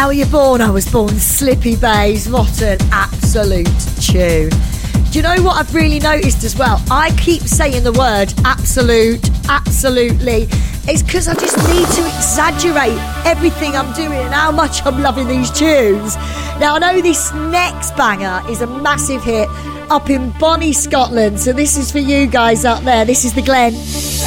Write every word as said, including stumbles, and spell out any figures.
How Were You Born? I Was Born, Slippy Bays. What an absolute tune. Do you know what I've really noticed as well? I keep saying the word absolute, absolutely. It's because I just need to exaggerate everything I'm doing and how much I'm loving these tunes. Now, I know this next banger is a massive hit up in Bonnie, Scotland. So this is for you guys out there. This is The Glen.